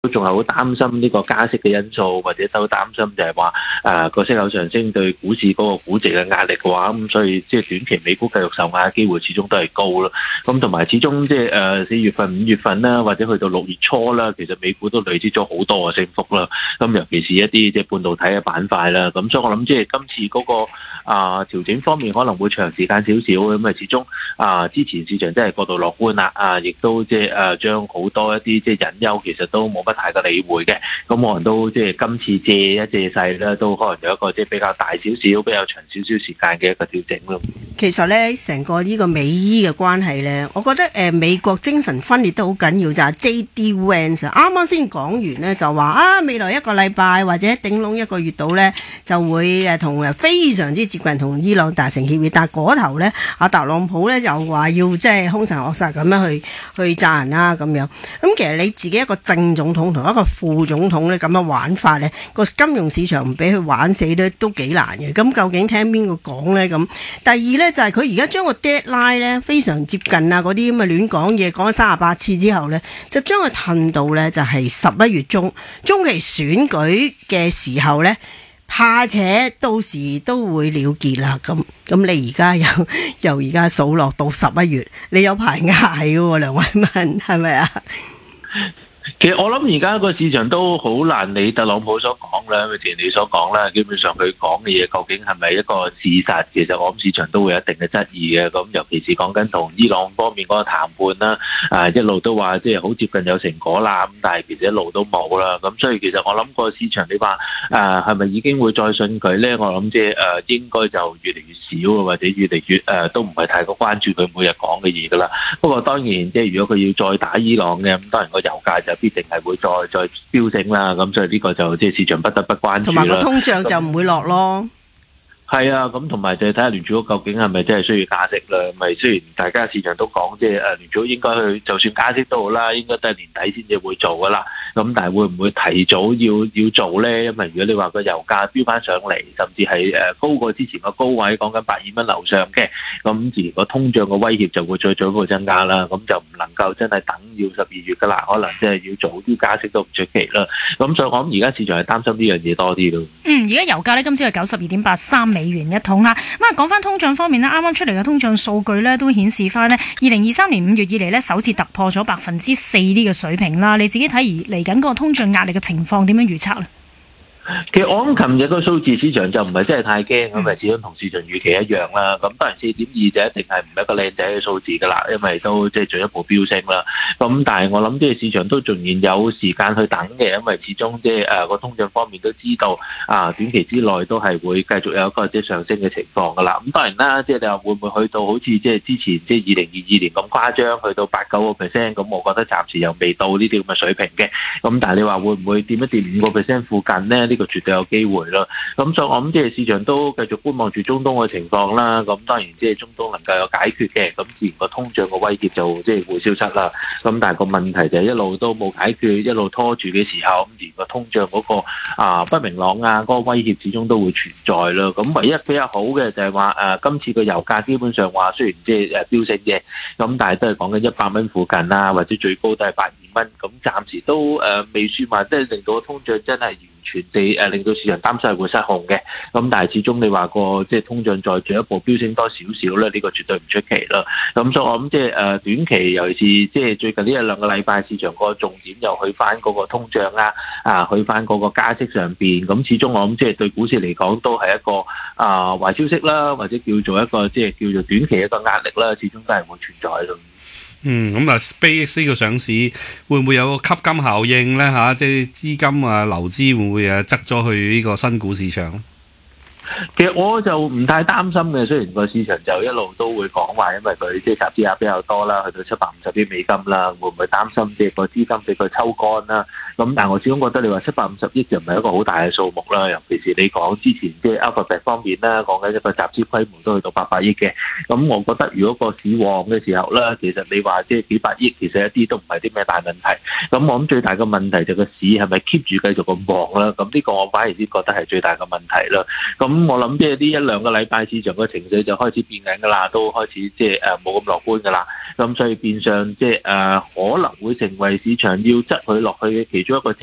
都仲係好擔心呢個加息嘅因素，或者都擔心就係話個息口上升對股市嗰個估值嘅壓力嘅話，咁所以即係短期美股繼續受壓嘅機會始終都係高咯。咁同埋始終即係4月份、5月份啦，或者去到6月初啦，其實美股都累積咗好多嘅升幅啦。咁尤其是一啲即係半導體嘅板塊啦，咁所以我諗即係今次嗰個調整方面可能會長時間少少，咁啊始終之前市場真係過度樂觀啦，亦都即係將好多一啲即係隱憂其實都冇乜太過理會嘅，咁可能都即係今次借一借勢咧，都可能有一個即係比較大少少、比較長少少時間嘅一個調整咯。 其實咧，成個呢個美伊嘅關係咧，我覺得美國精神分裂都好緊要，就係 J.D. Vance 啱啱先講完咧，就話未來一個禮拜或者頂籠一個月度咧，就會同非常之接近同伊朗達成協議，但係嗰頭咧，阿特朗普咧又話要即係兇神惡煞咁樣去炸人啦咁樣。咁其實你自己一個正總統同一個副總統咧咁樣玩法咧，個金融市場唔俾佢玩死咧都幾難嘅。咁究竟聽邊個講咧？咁第二咧就係佢而家將個 deadline 咧非常接近啊，嗰啲咁嘅亂講嘢講咗38次之後咧，就將佢褪到咧就係11月中期選舉嘅時候咧，怕且到時都會了結啦。咁你而家由而家數落到11月，你有排捱嘅喎，梁偉文係咪啊？ 其實我諗而家個市場都好難理特朗普所講啦，正如你所講啦，基本上佢講嘅嘢究竟係咪一個事實？其實我諗市場都會有一定嘅質疑嘅。咁尤其是講緊同伊朗方面嗰個談判啦，一路都話即係好接近有成果啦，咁但係其實一路都冇啦。咁所以其實我諗個市場你話係咪已經會再信佢咧？我諗即係應該就越嚟越少，或者越嚟越都唔係太過關注佢每日講嘅嘢噶啦。不過當然即係如果佢要再打伊朗嘅，咁當然個油價就必定係會再飆升啦，咁所以呢個就即係市場不得不關注啦。同埋個通脹就唔會落咯。係啊，咁同埋就係睇下聯儲局究竟係咪真係需要加息啦？咪雖然大家市場都講即係聯儲局應該去，就算加息都好啦，應該都係年底先至會做噶啦。咁但係會唔會提早要做咧？因為如果你話個油價飆翻上嚟，甚至係高過之前個高位，講緊82蚊樓上嘅，咁自然個通脹個威脅就會再進一步增加啦。咁就唔能夠真係等要12月噶啦，可能即係要早啲加息都唔出奇啦。咁所以我諗而家市場係擔心呢樣嘢多啲咯。 而家油價咧今朝係92.83美元一桶啊。咁啊，講翻通脹方面咧，啱啱出嚟嘅通脹數據咧都顯示翻咧，2023年5月以嚟咧首次突破咗4%呢個水平啦。你自己睇嚟緊個通脹壓力嘅情況點樣預測咧？ 其實我諗琴日個數字市場就唔係真係太驚，咁咪始終同市場預期一樣啦。咁當然4.2就一定係唔係一個靚仔嘅數字噶啦，因為都即係進一步飆升啦。咁但係我諗即係市場都仍然有時間去等嘅，因為始終即係個通脹方面都知道短期之內都係會繼續有一個即係上升嘅情況噶啦。咁當然啦，即係你話會唔會去到好似即係之前即係2022年咁誇張，去到8-9%，咁我覺得暫時又未到呢啲咁嘅水平嘅。咁但係你話會唔會掂一掂5%附近呢？呢個絕對有機會啦。咁所以我諗即係市場都繼續觀望住中東嘅情況啦。咁當然即係中東能夠有解決嘅，咁自然個通脹個威脅就即係會消失啦。咁但係個問題就係一路都冇解決，一路拖住嘅時候，咁而個通脹嗰個不明朗嗰個威脅始終都會存在啦。咁唯一比較好嘅就係話今次個油價基本上話雖然即係飆升嘅，咁但係都係講緊100蚊附近啦，或者最高都係82蚊。咁暫時都未算話即係令到個通脹真係完全地令到市場擔心係會失控嘅。咁但係始終你話個即係通脹再進一步飆升多少少咧，呢個絕對唔出奇啦。咁所以我諗即係短期尤其是即係最近呢1-2個禮拜，市場個重點又去翻嗰個通脹啦，去翻嗰個加息上邊。咁始終我諗即係對股市嚟講都係一個壞消息啦，或者叫做一個即係叫做短期一個壓力啦，始終都係會存在咯。 咁SpaceX 呢個上市會唔會有個吸金效應咧？即係資金流資會唔會側咗去呢個新股市場？ 其實我就唔太擔心嘅，雖然個市場就一路都會講話，因為佢即係集資額比較多啦，去到750億美金啦，會唔會擔心即係個資金俾佢抽乾啦？咁但係我始終覺得你話750億就唔係一個好大嘅數目啦，尤其是你講之前即係 Alphabet 方面啦，講緊一個集資規模都去到800億嘅，咁我覺得如果個市旺嘅時候啦，其實你話即係幾百億，其實一啲都唔係啲咩大問題。咁我諗最大嘅問題就個市係咪 keep 住繼續咁旺啦？咁呢個我反而先覺得係最大嘅問題啦。咁咁我諗即係呢一兩個禮拜市場嘅情緒就開始變緊㗎啦，都開始即係冇咁樂觀㗎啦。咁所以變相即係可能會成為市場要執佢落去嘅其中一個